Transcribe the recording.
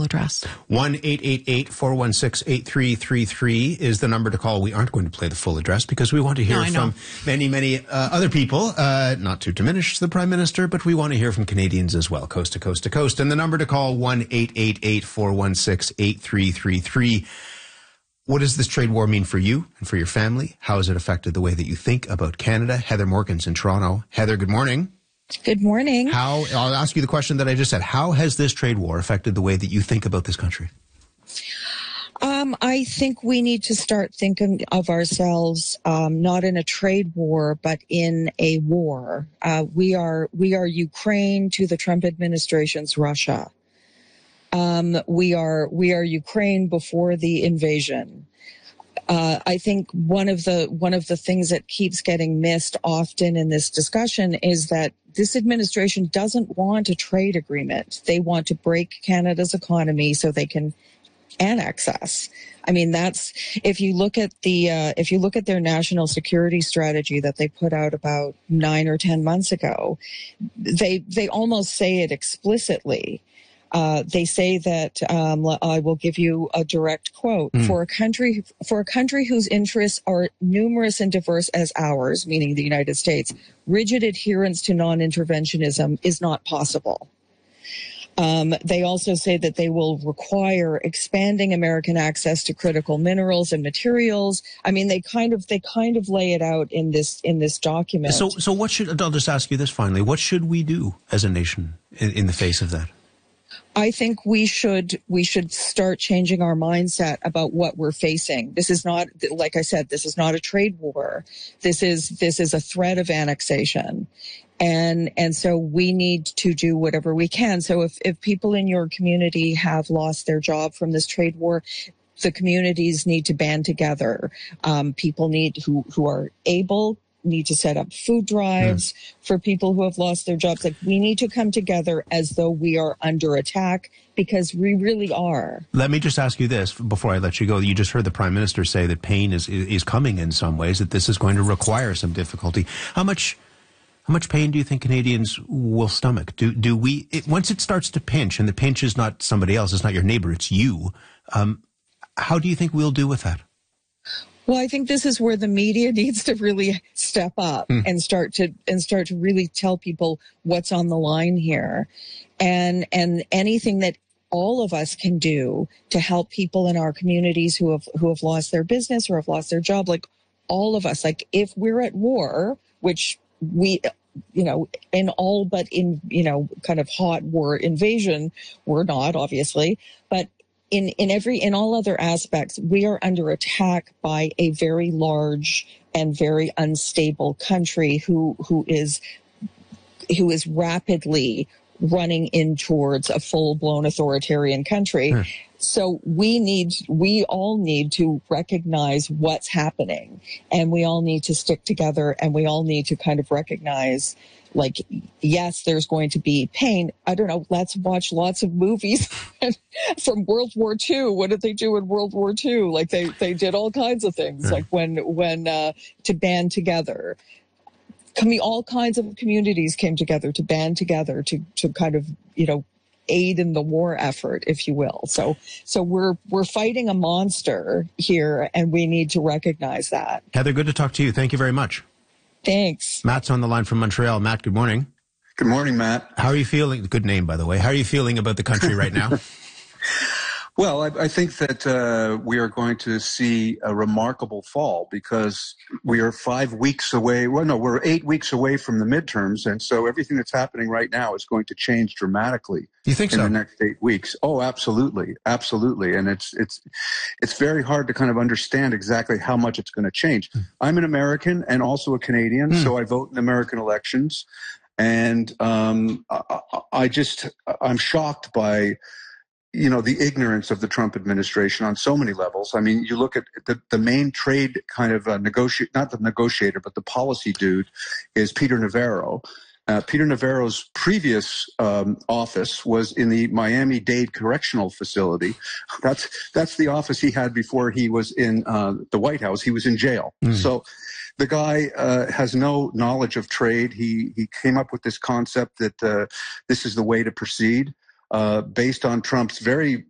full address. 1-888-416-8333 is the number to call. We aren't going to play the full address because we want to hear from many other people, not to diminish the Prime Minister, but we want to hear from Canadians as well, coast to coast to coast. And the number to call, 1-888-416-8333. What does this trade war mean for you and for your family? How has it affected the way that you think about Canada? Heather Morgan's in Toronto. Heather, good morning. Good morning. I'll ask you the question that I just said. How has this trade war affected the way that you think about this country? I think we need to start thinking of ourselves not in a trade war, but in a war. We are Ukraine to the Trump administration's Russia. We are Ukraine before the invasion. I think one of the things that keeps getting missed often in this discussion is that this administration doesn't want a trade agreement. They want to break Canada's economy so they can annex us. I mean, that's, if you look at their national security strategy that they put out about 9 or 10 months ago, they almost say it explicitly. They say that, I will give you a direct quote, for a country whose interests are numerous and diverse as ours, meaning the United States, rigid adherence to non-interventionism is not possible. They also say that they will require expanding American access to critical minerals and materials. I mean, they kind of lay it out in this document. So what should, I'll just ask you this finally, what should we do as a nation in the face of that? I think we should start changing our mindset about what we're facing. This is not, like I said, this is not a trade war. This is a threat of annexation. And so we need to do whatever we can. So if people in your community have lost their job from this trade war, the communities need to band together. People who are able need to set up food drives for people who have lost their jobs. Like, we need to come together as though we are under attack, because we really are. Let me just ask you this before I let you go. You just heard the Prime Minister say that pain is coming in some ways, that this is going to require some difficulty. How much pain do you think Canadians will stomach? Do we, once it starts to pinch, and the pinch is not somebody else, it's not your neighbor, it's you, how do you think we'll do with that? Well, I think this is where the media needs to really step up and start to really tell people what's on the line here, and anything that all of us can do to help people in our communities who have lost their business or have lost their job. Like, all of us, like, if we're at war, which we, in all but in, kind of hot war invasion, we're not, obviously, but in all other aspects, we are under attack by a very large and very unstable country who is rapidly running in towards a full-blown authoritarian country. So we all need to recognize what's happening, and we all need to stick together, and we all need to kind of recognize, like, yes, there's going to be pain. I don't know. Let's watch lots of movies from World War II. What did they do in World War II? Like, they did all kinds of things, like when to band together. All kinds of communities came together to band together to kind of, aid in the war effort, if you will. So we're fighting a monster here, and we need to recognize that. Heather, good to talk to you. Thank you very much. Thanks. Matt's on the line from Montreal. Matt, good morning. Good morning, Matt. How are you feeling? Good name, by the way. How are you feeling about the country right now? Well, I think that we are going to see a remarkable fall, because we are 5 weeks away. Well, no, we're 8 weeks away from the midterms. And so everything that's happening right now is going to change dramatically. You think in so? the next 8 weeks. Oh, absolutely. Absolutely. And it's very hard to kind of understand exactly how much it's going to change. I'm an American and also a Canadian, so I vote in American elections. And I'm shocked by the ignorance of the Trump administration on so many levels. I mean, you look at the main trade kind of not the negotiator, but the policy dude is Peter Navarro. Peter Navarro's previous office was in the Miami-Dade Correctional Facility. That's the office he had before he was in the White House. He was in jail. So the guy has no knowledge of trade. He came up with this concept that this is the way to proceed. Based on Trump's very